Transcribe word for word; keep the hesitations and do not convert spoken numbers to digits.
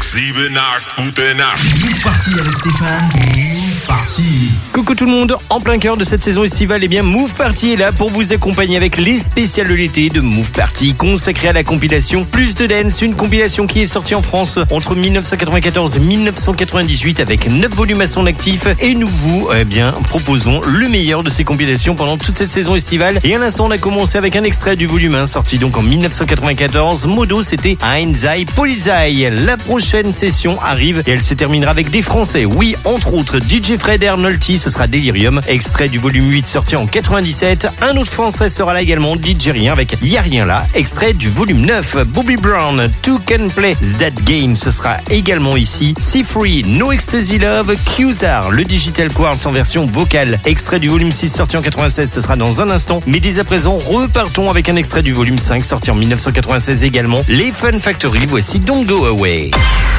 sieben, acht, gute Nacht. Move Party avec Stéphane. Move Party. Coucou tout le monde, en plein cœur de cette saison estivale, eh bien Move Party est là pour vous accompagner avec les spéciales de l'été de Move Party consacrée à la compilation Plus de Dance, une compilation qui est sortie en France entre dix-neuf cent quatre-vingt-quatorze et dix-neuf cent quatre-vingt-dix-huit avec neuf volumes à son actif et nous vous eh bien proposons le meilleur de ces compilations pendant toute cette saison estivale. Et à l'instant on a commencé avec un extrait du volume un sorti donc en dix-neuf cent quatre-vingt-quatorze. Modo, c'était Einzai Polizei. La prochaine session arrive et elle se terminera avec des Français. Oui, entre autres D J Fred et Arnolti, ce sera Delirium, extrait du volume huit sorti en quatre-vingt-dix-sept. Un autre Français sera là également, D J Rien avec Y'a rien là, extrait du volume neuf. Bobby Brown, Two Can Play That Game, ce sera également ici. C trois, No Ecstasy Love, Qzar, le Digital Quartz en version vocale, extrait du volume six sorti en quatre-vingt-seize, ce sera dans un instant. Mais dès à présent, repartons avec un extrait du volume cinq sorti en dix-neuf cent quatre-vingt-seize également. Les Fun Factory, voici Don't Go Away.